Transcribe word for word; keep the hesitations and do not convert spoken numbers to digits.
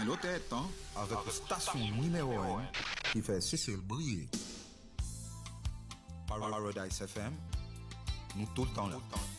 notre temps avec la station numéro un qui fait cesser le briller. Paradise F M, nous tout le temps là.